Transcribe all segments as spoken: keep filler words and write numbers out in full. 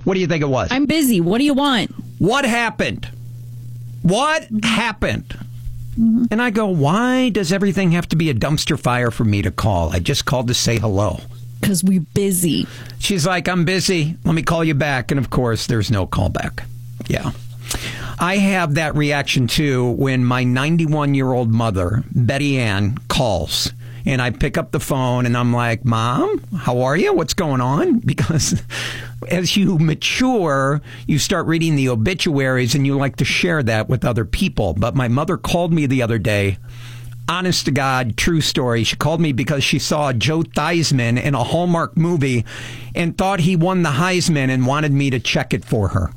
What do you think it was? I'm busy. What do you want? What happened? What mm-hmm. happened? Mm-hmm. And I go, why does everything have to be a dumpster fire for me to call? I just called to say hello. Because we're busy. She's like, I'm busy. Let me call you back. And of course, there's no call back. Yeah. I have that reaction, too, when my ninety-one-year-old mother, Betty Ann, calls. And I pick up the phone and I'm like, Mom, how are you? What's going on? Because as you mature, you start reading the obituaries and you like to share that with other people. But my mother called me the other day. Honest to God, true story. She called me because she saw Joe Theismann in a Hallmark movie and thought he won the Heisman and wanted me to check it for her.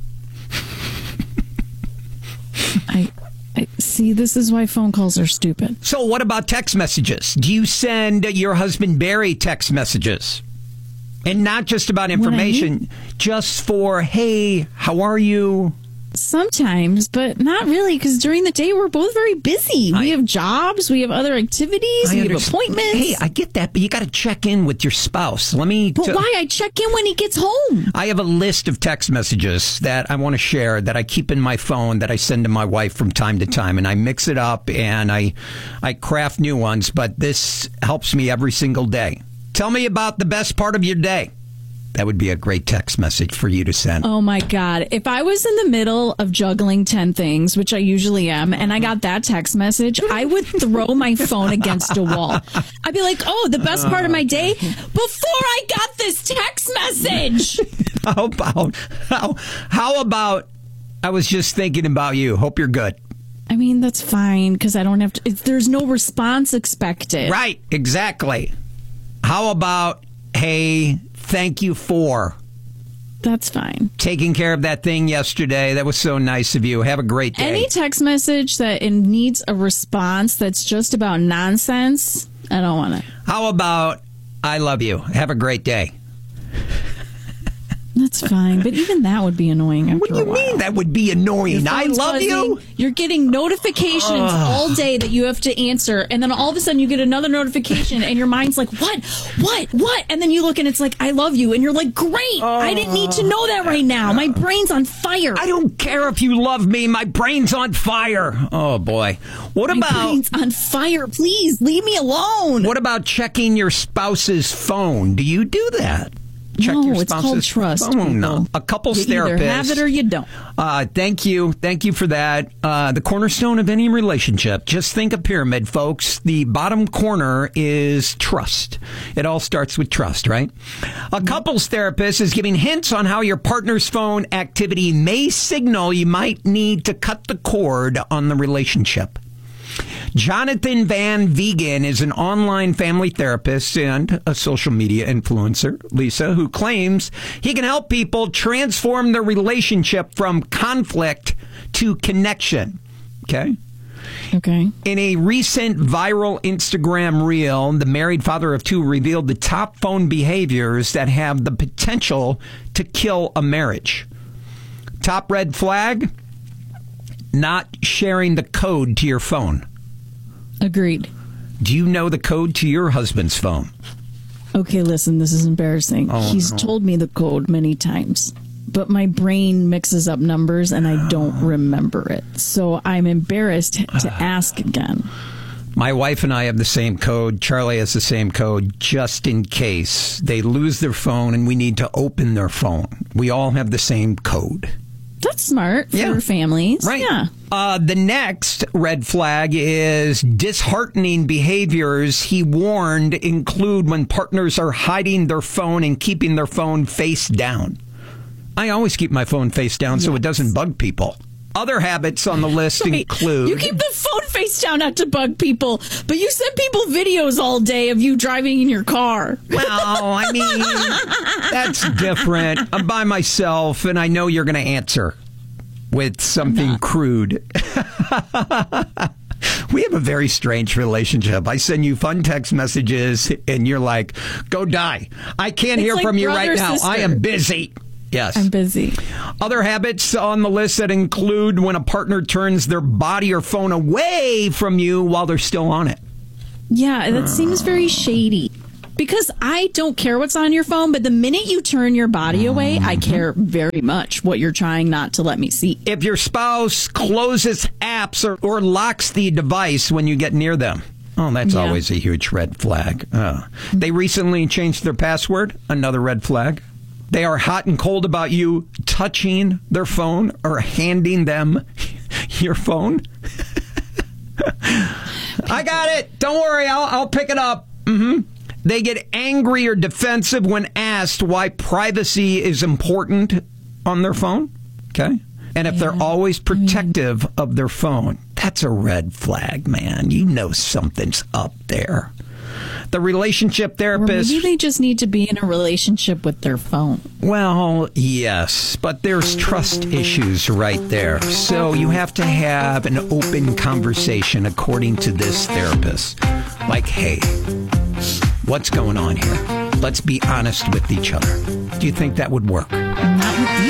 I, I see, this is why phone calls are stupid. So what about text messages? Do you send your husband Barry text messages? And not just about information, just for, hey, how are you? Sometimes, but not really, because during the day we're both very busy. I, we have jobs, we have other activities, I we have appointments. Hey, I get that, but you got to check in with your spouse. Let me. But t- why? I check in when he gets home. I have a list of text messages that I want to share that I keep in my phone that I send to my wife from time to time, and I mix it up and I, I craft new ones. But this helps me every single day. Tell me about the best part of your day. That would be a great text message for you to send. Oh, my God. If I was in the middle of juggling ten things, which I usually am, and I got that text message, I would throw my phone against a wall. I'd be like, oh, the best part of my day before I got this text message. How about, how, how about, I was just thinking about you. Hope you're good. I mean, that's fine, because I don't have to, it's, there's no response expected. Right, exactly. How about, hey, thank you for. That's fine. Taking care of that thing yesterday. That was so nice of you. Have a great day. Any text message that it needs a response that's just about nonsense, I don't want it. How about, I love you. Have a great day. That's fine, but even that would be annoying after What do you a while. mean that would be annoying? I love buzzing, you. You're getting notifications Ugh. all day that you have to answer, and then all of a sudden you get another notification, and your mind's like, what? What? What? And then you look and it's like, I love you, and you're like, great! Uh, I didn't need to know that right now. My brain's on fire. I don't care if you love me. My brain's on fire. Oh, boy. What My about... My brain's on fire. Please, leave me alone. What about checking your spouse's phone? Do you do that? Check no, your it's called trust. Oh, no. A couple's you therapist. You either have it or you don't. Uh, thank you. Thank you for that. Uh, the cornerstone of any relationship. Just think a pyramid, folks. The bottom corner is trust. It all starts with trust, right? A couple's therapist is giving hints on how your partner's phone activity may signal you might need to cut the cord on the relationship. Jonathan Van Vegan is an online family therapist and a social media influencer, Lisa, who claims he can help people transform their relationship from conflict to connection. Okay? Okay. In a recent viral Instagram reel, the married father of two revealed the top phone behaviors that have the potential to kill a marriage. Top red flag? Not sharing the code to your phone. Agreed. Do you know the code to your husband's phone? Okay, listen, this is embarrassing. Oh, He's no. told me the code many times, but my brain mixes up numbers and I don't remember it. So I'm embarrassed to ask again. My wife and I have the same code. Charlie has the same code, just in case they lose their phone and we need to open their phone. We all have the same code. That's smart for yeah. families. Right. Yeah. Uh, the next red flag is disheartening behaviors. He warned include when partners are hiding their phone and keeping their phone face down. I always keep my phone face down yes. so it doesn't bug people. Other habits on the list right. include... You keep the phone face down not to bug people, but you send people videos all day of you driving in your car. Well, I mean, that's different. I'm by myself, and I know you're going to answer with something crude. We have a very strange relationship. I send you fun text messages, and you're like, go die. I can't it's hear like from you right now. Sister. I am busy. Yes. I'm busy. Other habits on the list that include when a partner turns their body or phone away from you while they're still on it. Yeah, that uh. seems very shady. Because I don't care what's on your phone, but the minute you turn your body away, I care very much what you're trying not to let me see. If your spouse closes apps or, or locks the device when you get near them, oh, that's Yeah. always a huge red flag. Uh, they recently changed their password, another red flag. They are hot and cold about you touching their phone or handing them your phone. I got it. Don't worry. I'll, I'll pick it up. Mm-hmm. They get angry or defensive when asked why privacy is important on their phone. Okay. And if they're always protective of their phone, that's a red flag, man. You know something's up there. The relationship Or therapist. maybe they just need to be in a relationship with their phone. Well, yes, but there's trust issues right there. So you have to have an open conversation, according to this therapist. Like, hey, what's going on here? Let's be honest with each other. Do you think that would work? Not with